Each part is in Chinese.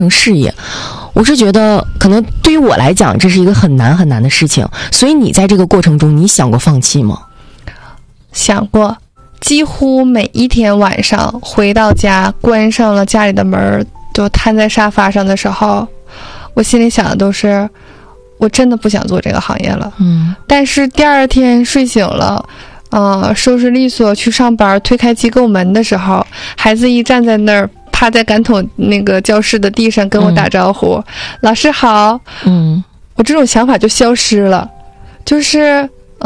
事业，我是觉得可能对于我来讲这是一个很难很难的事情，所以你在这个过程中你想过放弃吗？ 想过，几乎每一天晚上回到家关上了家里的门，就瘫在沙发上的时候，我心里想的都是我真的不想做这个行业了。但是第二天睡醒了收拾利索去上班，推开机构门的时候，孩子一站在那儿趴在感统那个教室的地上跟我打招呼，老师好，我这种想法就消失了。就是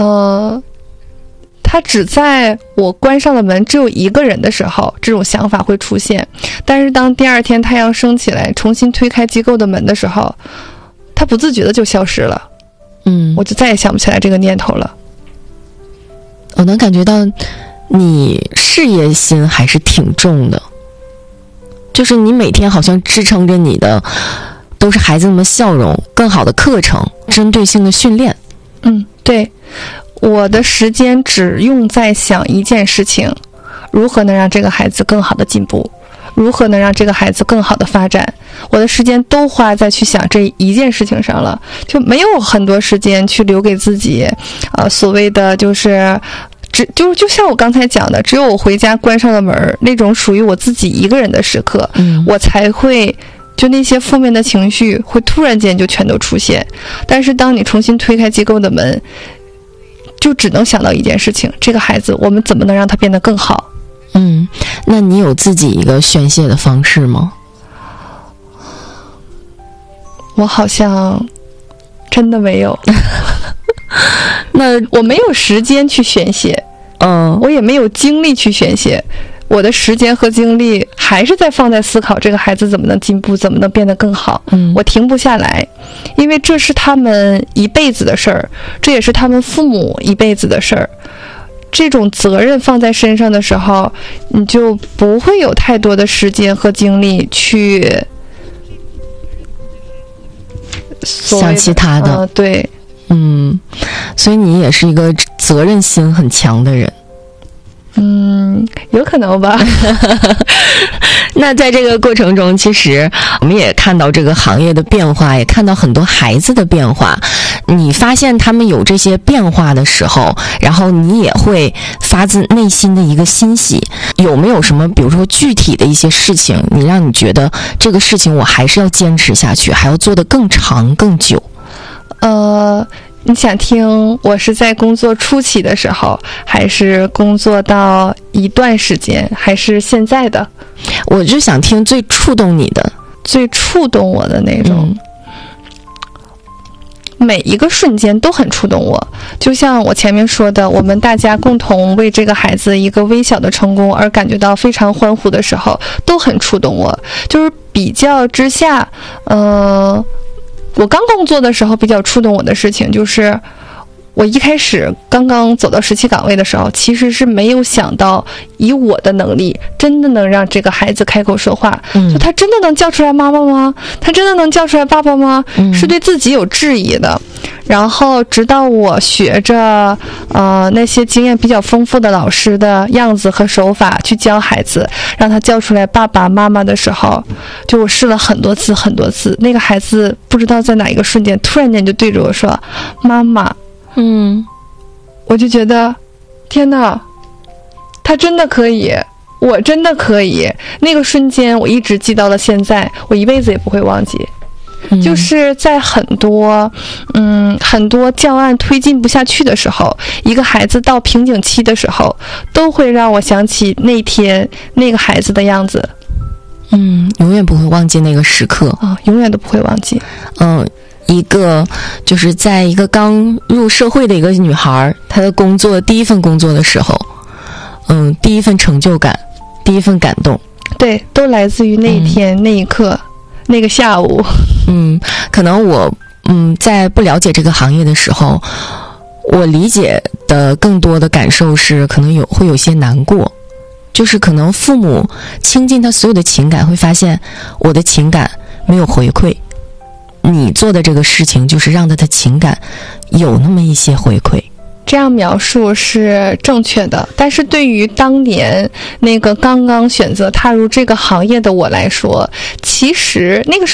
他只在我关上了门只有一个人的时候，这种想法会出现，但是当第二天太阳升起来重新推开机构的门的时候，他不自觉的就消失了。我就再也想不起来这个念头了。 我能感觉到你事业心还是挺重的，就是你每天好像支撑着你的都是孩子们的笑容，更好的课程，针对性的训练。 对，我的时间只用在想一件事情，如何能让这个孩子更好的进步，如何能让这个孩子更好的发展，我的时间都花在去想这一件事情上了，就没有很多时间去留给自己所谓的就像我刚才讲的，只有我回家关上了门，那种属于我自己一个人的时刻，我才会就那些负面的情绪会突然间就全都出现。但是当你重新推开机构的门，就只能想到一件事情，这个孩子我们怎么能让他变得更好。 那你有自己一个宣泄的方式吗？ 我好像真的没有。那我没有时间去宣泄，我也没有精力去宣泄，我的时间和精力还是在放在思考这个孩子怎么能进步，怎么能变得更好。我停不下来，因为这是他们一辈子的事儿，这也是他们父母一辈子的事儿。这种责任放在身上的时候，你就不会有太多的时间和精力去想其他的。 对， 所以你也是一个责任心很强的人。 有可能吧。 那在这个过程中，其实我们也看到这个行业的变化，也看到很多孩子的变化。你发现他们有这些变化的时候，然后你也会发自内心的一个欣喜。有没有什么比如说具体的一些事情，你让你觉得这个事情我还是要坚持下去，还要做得更长更久？ 你想听我是在工作初期的时候，还是工作到一段时间，还是现在的？ 我就想听最触动你的， 最触动我的那种。每一个瞬间都很触动我，就像我前面说的，我们大家共同为这个孩子一个微小的成功而感觉到非常欢呼的时候，都很触动我。就是比较之下，我刚工作的时候比较触动我的事情，就是我一开始刚刚走到17岗位的时候，其实是没有想到以我的能力真的能让这个孩子开口说话。就他真的能叫出来妈妈吗？他真的能叫出来爸爸吗？是对自己有质疑的。然后直到我学着那些经验比较丰富的老师的样子和手法去教孩子，让他叫出来爸爸妈妈的时候，就我试了很多次，那个孩子不知道在哪一个瞬间突然间就对着我说妈妈。我就觉得天哪，他真的可以，我真的可以。那个瞬间我一直记到了现在，我一辈子也不会忘记。就是在很多教案推进不下去的时候，一个孩子到瓶颈期的时候，都会让我想起那天那个孩子的样子。 永远不会忘记那个时刻永远都不会忘记。 一个就是在一个刚入社会的一个女孩，她的工作第一份工作的时候，第一份成就感，第一份感动， 对，都来自于那一天、那一刻，那个下午。 可能我在不了解这个行业的时候，我理解的更多的感受是可能会有些难过，就是可能父母倾尽他所有的情感，会发现我的情感没有回馈，你做的这个事情就是让他的情感有那么一些回馈。 这样描述是正确的，但是对于当年那个刚刚选择踏入这个行业的我来说，其实那个时